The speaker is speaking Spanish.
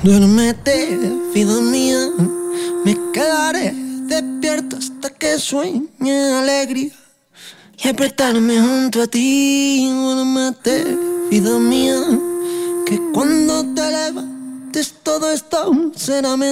Duérmete, vida mía, me quedaré despierto hasta que sueñe alegría y apretarme junto a ti. Duérmete, vida mía, que cuando te levantes todo esto será mentira.